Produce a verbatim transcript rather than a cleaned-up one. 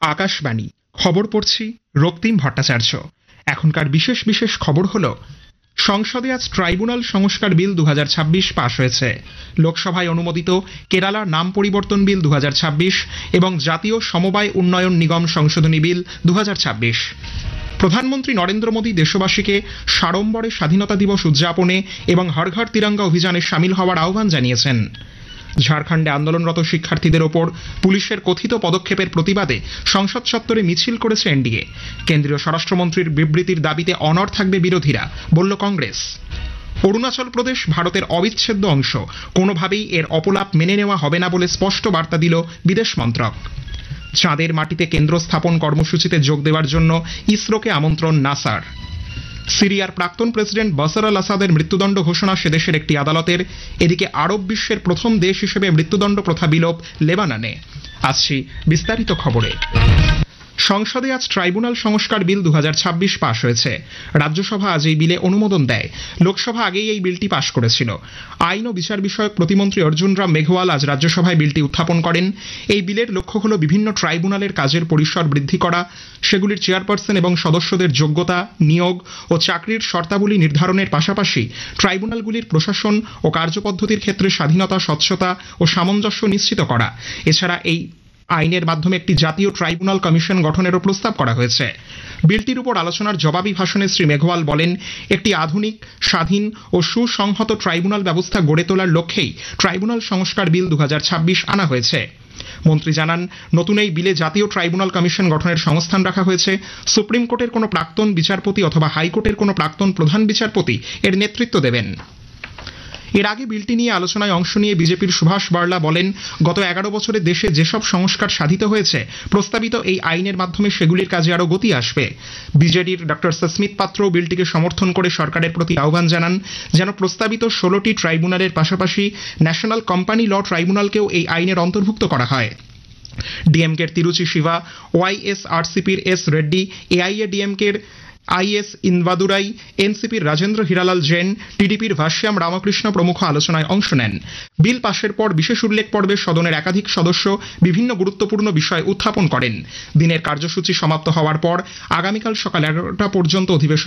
আকাশবাণী খবর পড়ছি রক্তিম ভট্টাচার্য। এখনকার বিশেষ বিশেষ খবর হলো, সংসদে আজ ট্রাইব্যুনাল সংস্কার বিল দু হাজার ছাব্বিশ পাশ হয়েছে। লোকসভায় অনুমোদিত কেরালার নাম পরিবর্তন বিল দু হাজার ছাব্বিশ এবং জাতীয় সমবায় উন্নয়ন নিগম সংশোধনী বিল দু হাজার ছাব্বিশ। প্রধানমন্ত্রী নরেন্দ্র মোদী দেশবাসীকে সাড়ম্বরে স্বাধীনতা দিবস উদযাপনে এবং হর ঘর তিরঙ্গা অভিযানে সামিল হওয়ার আহ্বান জানিয়েছেন। ঝাড়খণ্ডে আন্দোলনরত শিক্ষার্থীদের ওপর পুলিশের কথিত পদক্ষেপের প্রতিবাদে সংসদ চত্বরে মিছিল করেছে এনডিএ। কেন্দ্রীয় স্বরাষ্ট্রমন্ত্রীর বিবৃতির দাবিতে অনড় থাকবে বিরোধীরা, বলল কংগ্রেস। অরুণাচল প্রদেশ ভারতের অবিচ্ছেদ্য অংশ, কোনোভাবেই এর অপলাপ মেনে নেওয়া হবে না বলে স্পষ্ট বার্তা দিল বিদেশ মন্ত্রক। চাঁদের মাটিতে কেন্দ্র স্থাপন কর্মসূচিতে যোগ দেওয়ার জন্য ইসরোকে আমন্ত্রণ নাসার। সিরিয়ার প্রাক্তন প্রেসিডেন্ট বাশার আল আসাদের মৃত্যুদণ্ড ঘোষণা সেদেশের একটি আদালতের। এদিকে আরব বিশ্বের প্রথম দেশ হিসেবে মৃত্যুদণ্ড প্রথা বিলোপ লেবাননে। আসছি বিস্তারিত খবরে। সংসদে আজ ট্রাইব্যুনাল সংস্কার বিল দু হাজার ছাব্বিশ পাশ হয়েছে। রাজ্যসভা আজ এই বিলে অনুমোদন দেয়। লোকসভা আগেই এই বিলটি পাশ করেছিল। আইন ও বিচার বিষয়ক প্রতিমন্ত্রী অর্জুন রাম মেঘওয়াল আজ রাজ্যসভায় বিলটি উত্থাপন করেন। এই বিলের লক্ষ্য হল বিভিন্ন ট্রাইব্যুনালের কাজের পরিসর বৃদ্ধি করা, সেগুলির চেয়ারপারসন এবং সদস্যদের যোগ্যতা, নিয়োগ ও চাকরির শর্তাবলী নির্ধারণের পাশাপাশি ট্রাইব্যুনালগুলির প্রশাসন ও কার্যপদ্ধতির ক্ষেত্রে স্বাধীনতা, স্বচ্ছতা ও সামঞ্জস্য নিশ্চিত করা। এছাড়া এই আইনের মাধ্যমে একটি জাতীয় ট্রাইব্যুনাল কমিশন গঠনেরও প্রস্তাব করা হয়েছে। বিলটির উপর আলোচনার জবাবি ভাষণে শ্রী মেঘওয়াল বলেন, একটি আধুনিক, স্বাধীন ও সুসংহত ট্রাইব্যুনাল ব্যবস্থা গড়ে তোলার লক্ষ্যেই ট্রাইব্যুনাল সংস্কার বিল দু হাজার ছাব্বিশ আনা হয়েছে। মন্ত্রী জানান, নতুন এই বিলে জাতীয় ট্রাইব্যুনাল কমিশন গঠনের সংস্থান রাখা হয়েছে। সুপ্রিম কোর্টের কোনো প্রাক্তন বিচারপতি অথবা হাইকোর্টের কোনো প্রাক্তন প্রধান বিচারপতি এর নেতৃত্ব দেবেন। এর আগে বিলটি নিয়ে আলোচনায় অংশ নিয়ে বিজেপির সুভাষ বার্লা বলেন, গত এগারো বছরে দেশে যেসব সংস্কার সাধিত হয়েছে, প্রস্তাবিত এই আইনের মাধ্যমে সেগুলির কাজে আরও গতি আসবে। বিজেডির ডক্টর সস্মিত পাত্র বিলটিকে সমর্থন করে সরকারের প্রতি আহ্বান জানান যেন প্রস্তাবিত ষোলোটি ট্রাইব্যুনালের পাশাপাশি ন্যাশনাল কোম্পানি ল ট্রাইব্যুনালকেও এই আইনের অন্তর্ভুক্ত করা হয়। ডিএমকের তিরুচি শিবা, ওয়াইএসআরসিপির এস রেড্ডি, এআইএডিএমকের আইএস ইনভাদুরাই, এনসিপির রাজেন্দ্র হিরালাল জৈন, টিডিপির ভাষ্যাম রামকৃষ্ণ প্রমুখ আলোচনায় অংশ নেন। বিল পাশের পর বিশেষ উল্লেখ পর্বে সদনের একাধিক সদস্য বিভিন্ন গুরুত্বপূর্ণ বিষয় উত্থাপন করেন। দিনের কার্যসূচি সমাপ্ত হওয়ার পর আগামীকাল সকাল এগারোটা পর্যন্ত অধিবেশন